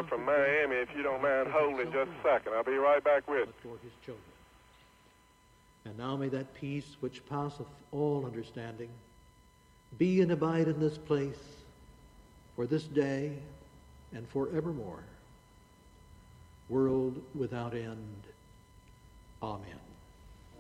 up from Miami, if you don't mind holding just a second. I'll be right back with you. For his children. And now may that peace which passeth all understanding be and abide in this place for this day and forevermore, world without end. Amen.